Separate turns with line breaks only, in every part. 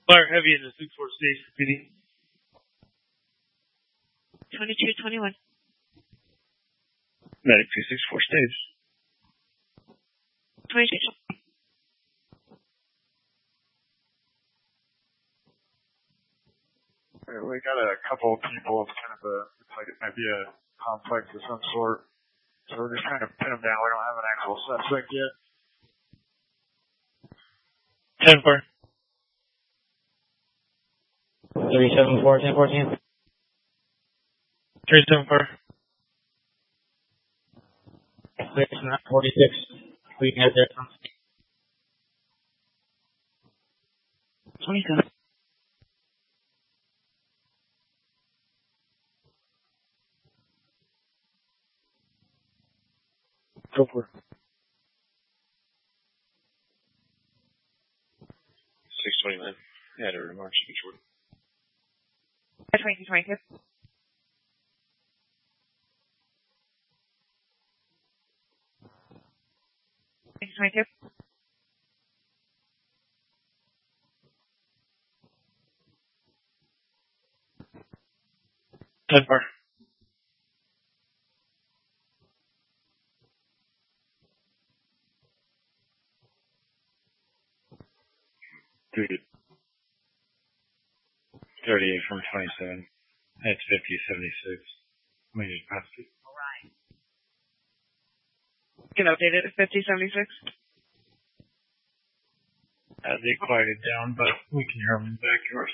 Fire heavy in the 6-4 stage for PD.
2221.
Medic 264 stage.
22.
We got a couple of people. It's kind of looks like it might be a complex of some sort. So we're just trying to pin them down. We don't have an actual suspect yet.
10-4.
374, 1014.
374.
46. We can have there.
27.
Go for it. 629. Yeah, the remarks should be short.
2222. 22.
10-4. 38 from 27. That's 5076. Let me just pass it.
Get updated at 5076.
They quieted down, but we can hear them in the back doors.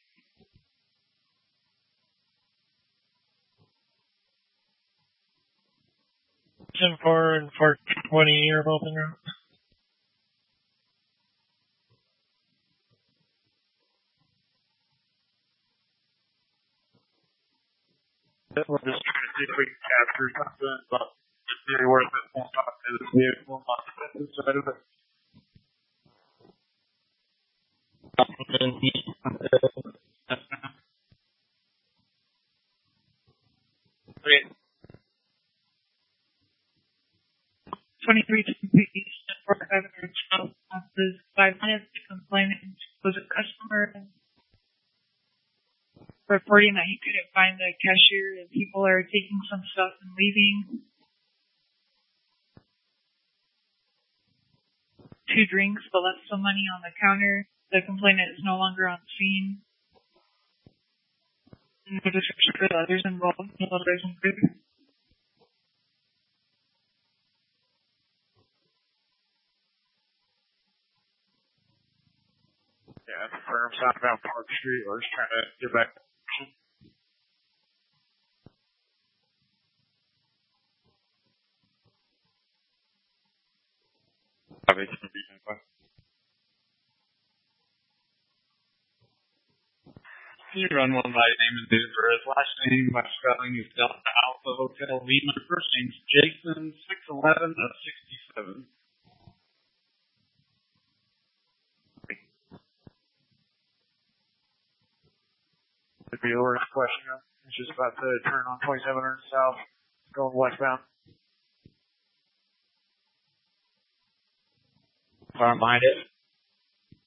10-4 and 420 are both en route.
We're just trying to see if we can capture something, but it's very worth it. We'll talk to this vehicle on the side of it.
Great.
23 for 512 ounces, 5 minutes. Complainant was a customer reporting that he couldn't find the cashier and people are taking some stuff and leaving. 2 drinks, but left some money on the counter. The complainant is no longer on scene. No description for the others involved. No others included.
Yeah, the firm southbound Park Street. We're just trying to get back.
You run one by name and dude for his last name by spelling is Delta Alpha Hotel Lima. First name's Jason 611 of 67.
It'd be the worst question. It's just about to turn on 2700 south, going westbound.
Car behind it.